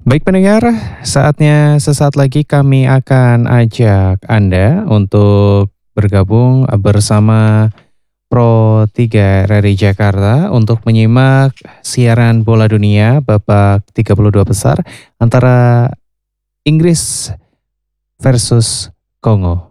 Baik pendengar, saatnya sesaat lagi kami akan ajak Anda untuk bergabung bersama Pro 3 RRI Jakarta untuk menyimak siaran bola dunia babak 32 besar antara Inggris versus Kongo.